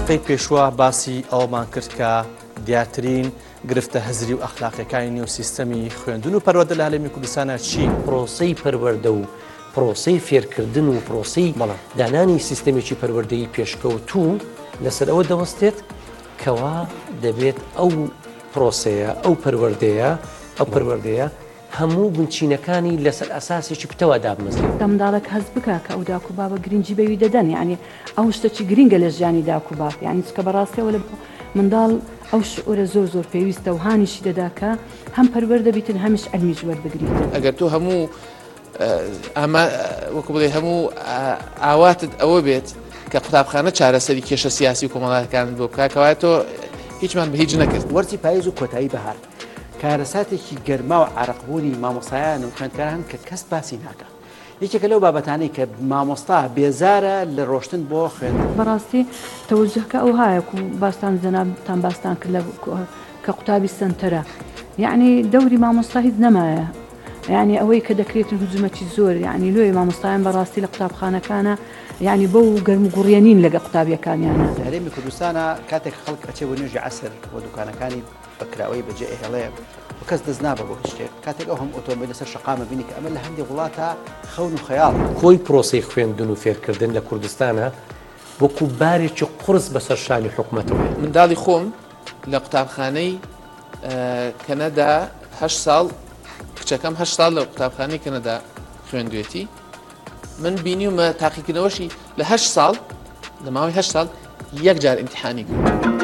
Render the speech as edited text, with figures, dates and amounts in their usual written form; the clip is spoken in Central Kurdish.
حەلقەی پێشوە باسی ئەومان کرد کە دیارترین گرفتە هەزری و ئەخلاقیەکانی نێو سیستەمی خوێندن و پەروەردە لە هەرێمی کوردستانە چی؟ پرۆسەی پەروەردە و پرۆسەی فێرکردن و پرۆسەی دانانی سیستەمێکی پەروەردەیی پێشکەوتوو لەسەر ئەوە دەوەستێت کەوا دەبێت ئەو پرۆسەیە ئەو پەروەردەیە هەموو بنچینەکانی لەسەر ئەساسێکی پتەوە دابمەزێت. منداڵێک هەز بکە کە ئەو داک و بابە گرنگی بەوی دەدەن، یعنی ئەو شتێکی گرنگە لە ژیانی داک و باب، یعنی چکە بەڕاستیەوە لە منداڵ ئەو شعورە زۆر پێویستە و هانیشی دەدا کە هەم پەروەردە بیتن هەمیش ئەلمیش وەربگریت. ئەگەر تۆ هەموو وەکو بڵێ هەموو ئاواتت ئەوە بێت کە قوتابخانە چارەسەری کێشە سیاسی و کۆمەڵایەتەکان بۆ بکاتەوە تۆ هیچمان بە هیچ نەکرد. وەرزی پاییز و کۆتایی بەهار کارەساتێکی گەرما و عرەقبوونی مامۆستایان و خوێندکاران کە کەس باسی ناکە. یەکێکە لەو بابەتانەی کە مامۆستا بێزارە لە ڕۆشتن بۆ خوێندن. بەڕاستی تەوەجهەکە ئەو هایەکو باستان جەنابتان باستان کرد کە قوتابی سنتەرە، یعنی دەوری مامۆستا هیچ نەمایە، یعنی ئەوەی کە دەکرێتن هجومەتی زۆر، یعنی لۆی مامۆستایان بەڕاستی لە قوتابخانەکانە یعنی بەو گەرم و گوڕیێنین لەگە قوتابیەکانیانە. لە هەرێمی کوردستانە کاتێک خەڵک ئەچێ بۆ نوێژی عەسر بۆ دوکانەکانی بەکراوەی بەجێ ئێهێڵەیە و کەس دەست نابە بۆ شتێک، کاتێک ئەو هەم ئۆتۆمبیل لەسەر شەقامە بینی کە ئەمە لە هەندێک وڵاتە خەون و خەیاڵ. کۆی پرۆسەی خوێندن و فێرکردن لە کوردستانە وەکو بارێکی قورس بەسەر شانی حکومەتەوە. منداڵی خۆم لە قوتابخانەی کەنەدا 8 ساڵ، کچەکەم 8 ساڵ لە قوتابخانەی کەنەدا خوێندوێتی، من بینیومە تاقیکردنەوەشی لە 8 ساڵ لە ماوەی 8 ساڵ یەک جار ئیمتیحانی کرد.